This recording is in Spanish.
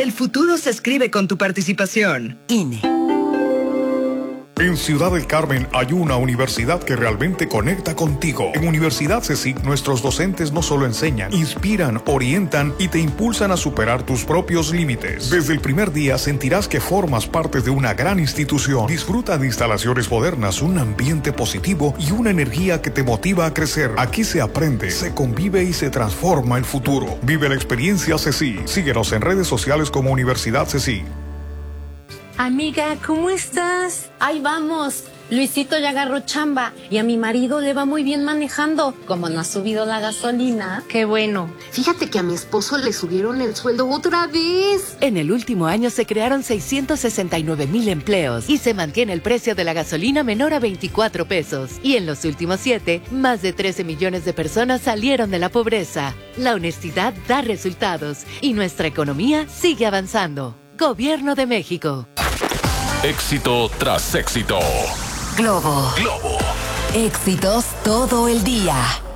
El futuro se escribe con tu participación. INE. En Ciudad del Carmen hay una universidad que realmente conecta contigo. En Universidad CSIC nuestros docentes no solo enseñan, inspiran, orientan y te impulsan a superar tus propios límites. Desde el primer día sentirás que formas parte de una gran institución. Disfruta de instalaciones modernas, un ambiente positivo y una energía que te motiva a crecer. Aquí se aprende, se convive y se transforma el futuro. Vive la experiencia CSIC. Síguenos en redes sociales como Universidad CSIC. Amiga, ¿cómo estás? Ahí vamos. Luisito ya agarró chamba y a mi marido le va muy bien manejando. Como no ha subido la gasolina. Qué bueno. Fíjate que a mi esposo le subieron el sueldo otra vez. En el último año se crearon 669,000 empleos y se mantiene el precio de la gasolina menor a 24 pesos. Y en los últimos 7, más de 13 millones de personas salieron de la pobreza. La honestidad da resultados y nuestra economía sigue avanzando. Gobierno de México. Éxito tras éxito. Globo. Globo. Éxitos todo el día.